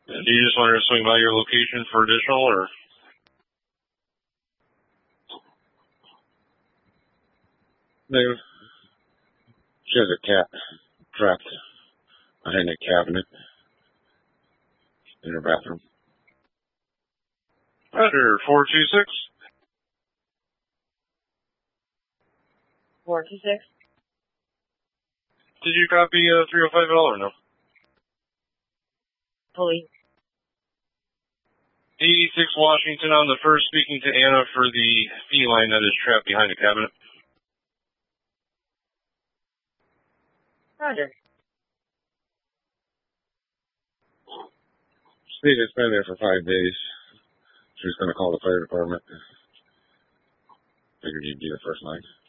Do you just want her to swing by your location for additional, or? Negative. She has a cat trapped behind a cabinet in her bathroom. Roger, 426. 426. Did you copy 305 at all or no? Police. 86 Washington on the first, speaking to Anna for the feline that is trapped behind a cabinet. Roger. It's been there for 5 days. She was going to call the fire department. Figured you'd be the first line.